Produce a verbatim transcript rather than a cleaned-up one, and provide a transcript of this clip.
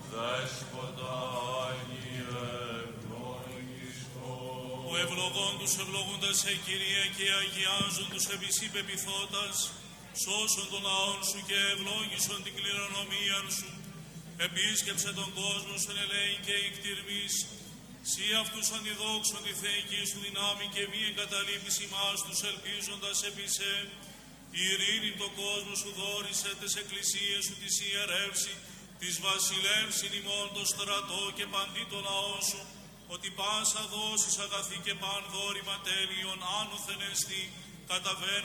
Δέσποτα Άγιε ευλόγησον. Ο ευλογών τους ευλογούντας σε Κύριε και αγιάζουν τους επί σοι πεποιθώτας, σώσον τον λαόν σου και ευλόγησον την κληρονομία σου. Επίσκεψε τον κόσμο σου εν ελέη και εκτιρμής, σύ αυτούς αντιδόξων τη θεϊκή σου δυνάμει και μη εγκαταλείπεις ημάς τους ελπίζοντας επί σε. Η ειρήνη το κόσμο σου δόρισε, τες εκκλησίες σου της ιερεύσει, της βασιλεύσιν ημών το στρατό και παντί το λαό σου, ότι πάσα δώσεις αγαθή και παν δόρημα τέλειον άνωθεν εστί, καταβαίνουν